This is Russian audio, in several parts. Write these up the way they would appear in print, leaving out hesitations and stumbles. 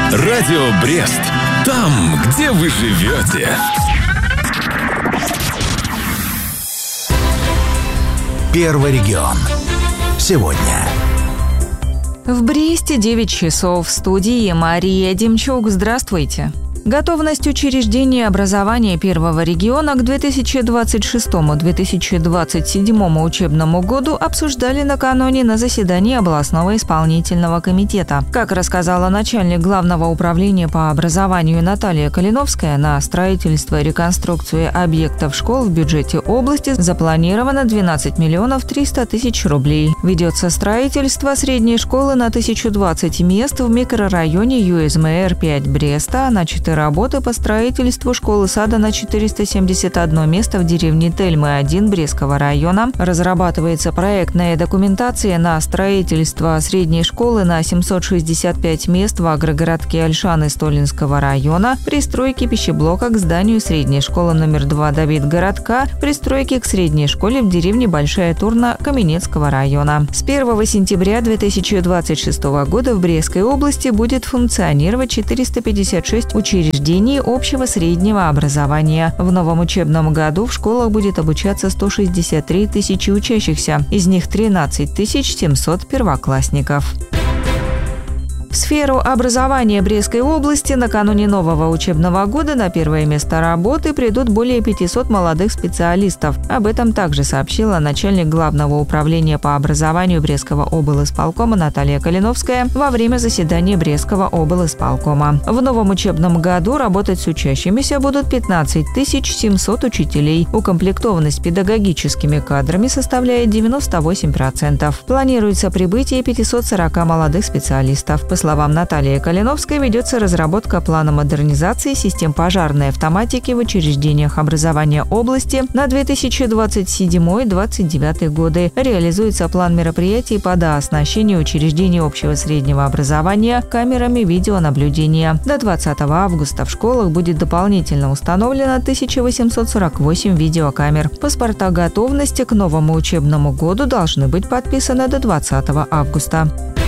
Радио Брест. Там, где вы живете. Первый регион. Сегодня. В Бресте 9 часов. В студии Мария Демчук. Здравствуйте. Готовность учреждения образования Первого региона к 2026-2027 учебному году обсуждали накануне на заседании областного исполнительного комитета. Как рассказала начальник Главного управления по образованию Наталья Калиновская, на строительство и реконструкцию объектов школ в бюджете области запланировано 12 миллионов 300 тысяч рублей. Ведется строительство средней школы на 1020 мест в микрорайоне ЮСМР-5 Бреста, на 4 работы по строительству школы-сада на 471 место в деревне Тельмы-1 Брестского района. Разрабатывается проектная документация на строительство средней школы на 765 мест в агрогородке Ольшаны Столинского района, пристройки пищеблока к зданию средней школы номер 2 Давидгородка, пристройки к средней школе в деревне Большая Турна Каменецкого района. С 1 сентября 2026 года в Брестской области будет функционировать 456 учреждений общего среднего образования. В новом учебном году в школах будет обучаться 163 тысячи учащихся, из них 13 700 первоклассников. В сферу образования Брестской области накануне нового учебного года на первое место работы придут более 500 молодых специалистов. Об этом также сообщила начальник Главного управления по образованию Брестского облисполкома Наталья Калиновская во время заседания Брестского облисполкома. В новом учебном году работать с учащимися будут 15 700 учителей. Укомплектованность педагогическими кадрами составляет 98%. Планируется прибытие 540 молодых специалистов. По словам Натальи Калиновской, ведется разработка плана модернизации систем пожарной автоматики в учреждениях образования области на 2027-2029 годы. Реализуется план мероприятий по дооснащению учреждений общего среднего образования камерами видеонаблюдения. До 20 августа в школах будет дополнительно установлено 1848 видеокамер. Паспорта готовности к новому учебному году должны быть подписаны до 20 августа.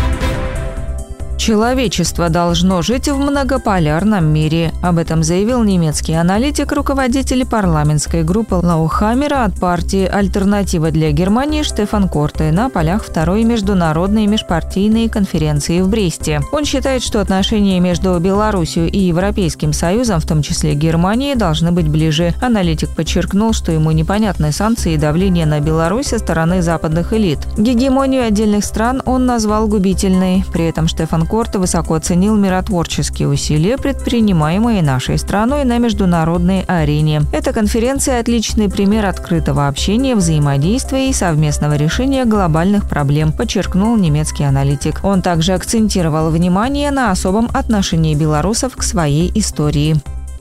Человечество должно жить в многополярном мире. Об этом заявил немецкий аналитик, руководитель парламентской группы Лаухаммера от партии «Альтернатива для Германии» Штефан Корте на полях второй международной межпартийной конференции в Бресте. Он считает, что отношения между Белоруссией и Европейским Союзом, в том числе Германией, должны быть ближе. Аналитик подчеркнул, что ему непонятны санкции и давление на Беларусь со стороны западных элит. Гегемонию отдельных стран он назвал губительной. При этом Штефан Корте высоко оценил миротворческие усилия, предпринимаемые нашей страной на международной арене. Эта конференция – отличный пример открытого общения, взаимодействия и совместного решения глобальных проблем, подчеркнул немецкий аналитик. Он также акцентировал внимание на особом отношении белорусов к своей истории.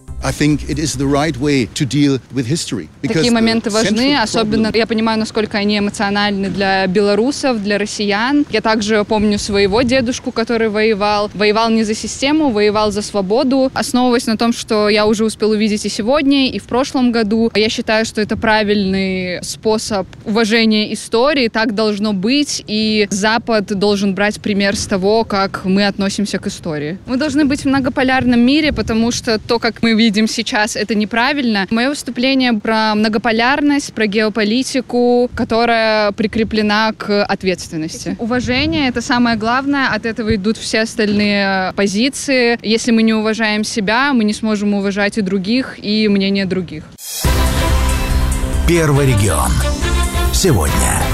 Такие моменты важны, особенно я понимаю, насколько они эмоциональны для белорусов, для россиян. Я также помню своего дедушку, который воевал не за систему, воевал за свободу, основываясь на том, что я уже успел увидеть и сегодня, и в прошлом году. Я считаю, что это правильный способ уважения истории, так должно быть, и Запад должен брать пример с того, как мы относимся к истории. Мы должны быть в многополярном мире, потому что то, как мы видим сейчас, это неправильно. Мое выступление про многополярность, про геополитику, которая прикреплена к ответственности. Уважение — это самое главное, от этого идут все остальные позиции. Если мы не уважаем себя, мы не сможем уважать и других, и мнение других. Первый регион. Сегодня.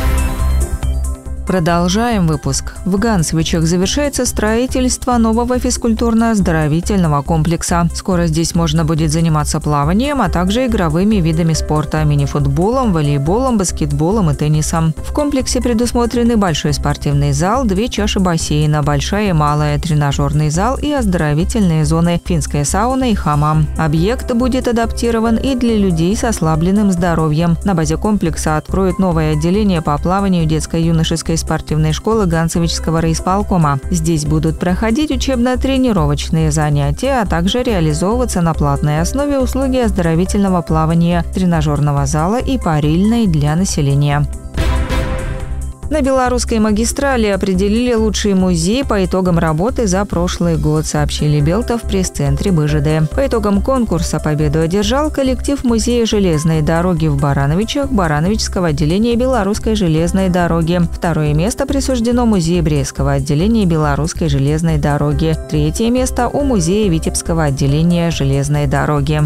Продолжаем выпуск. В Ганцевичах завершается строительство нового физкультурно-оздоровительного комплекса. Скоро здесь можно будет заниматься плаванием, а также игровыми видами спорта – мини-футболом, волейболом, баскетболом и теннисом. В комплексе предусмотрены большой спортивный зал, 2 чаши бассейна, большая и малая, тренажерный зал и оздоровительные зоны, финская сауна и хамам. Объект будет адаптирован и для людей с ослабленным здоровьем. На базе комплекса откроют новое отделение по плаванию детско-юношеской спортивной школы Ганцевичского райисполкома. Здесь будут проходить учебно-тренировочные занятия, а также реализовываться на платной основе услуги оздоровительного плавания, тренажерного зала и парильной для населения. На Белорусской магистрали определили лучший музей по итогам работы за прошлый год, сообщили Белта в пресс-центре БЖД. По итогам конкурса победу одержал коллектив Музея железной дороги в Барановичах Барановичского отделения Белорусской железной дороги. Второе место присуждено Музею Брестского отделения Белорусской железной дороги. Третье место у Музея Витебского отделения железной дороги.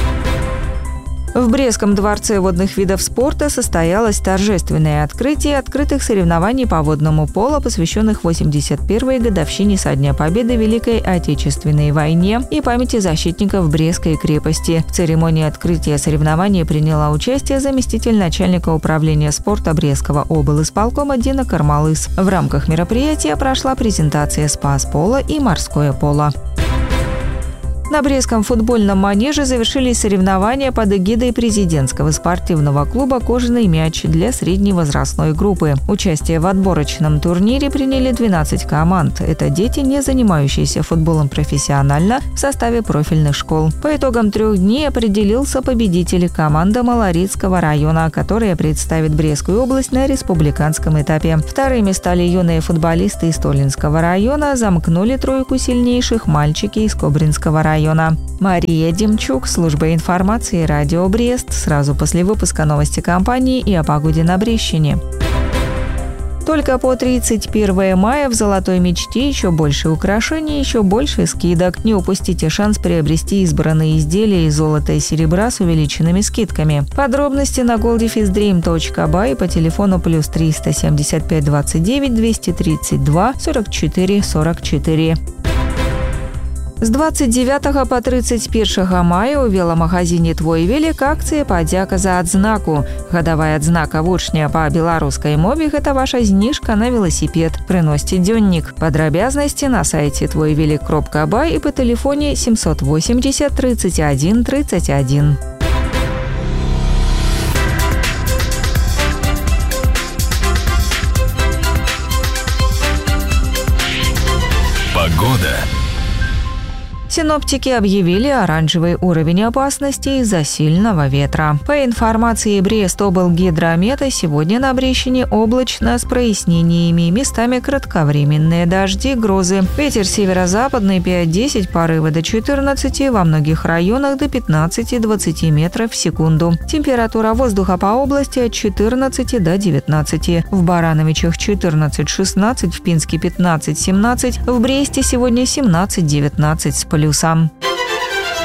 В Брестском дворце водных видов спорта состоялось торжественное открытие открытых соревнований по водному поло, посвященных 81-й годовщине со дня Победы в Великой Отечественной войне и памяти защитников Брестской крепости. В церемонии открытия соревнований приняла участие заместитель начальника управления спорта Брестского облисполкома Дина Кармалыс. В рамках мероприятия прошла презентация спас-пола и морское поло. На Брестском футбольном манеже завершились соревнования под эгидой президентского спортивного клуба «Кожаный мяч» для средней возрастной группы. Участие в отборочном турнире приняли 12 команд. Это дети, не занимающиеся футболом профессионально, в составе профильных школ. По итогам 3 дней определился победитель – команда Малорицкого района, которая представит Брестскую область на республиканском этапе. Вторыми стали юные футболисты из Толинского района, замкнули тройку сильнейших мальчики из Кобринского района. Мария Демчук, служба информации «Радио Брест», сразу после выпуска новости компании и о погоде на Брестщине. Только по 31 мая в «Золотой мечте» еще больше украшений, еще больше скидок. Не упустите шанс приобрести избранные изделия из золота и серебра с увеличенными скидками. Подробности на goldifisdream.by и по телефону +3 375 29 232 44 44. З 29 по 31 мая у веламагазине «Твой велик» акцыя «Падзяка за адзнаку». Гадавая адзнака вучня па беларускай мове – гэта ваша зніжка на велосипед. Прыносьце дзённік. Падрабязнасці на сайце твойвелик.бай и по телефоне 780 31 31. Погода. Синоптики объявили оранжевый уровень опасности из-за сильного ветра. По информации Брест-облгидромета, сегодня на Брестщине облачно с прояснениями, местами кратковременные дожди, грозы. Ветер северо-западный 5-10, порывы до 14, во многих районах до 15-20 метров в секунду. Температура воздуха по области от 14 до 19. В Барановичах 14-16, в Пинске 15-17, в Бресте сегодня 17-19 с плюсом.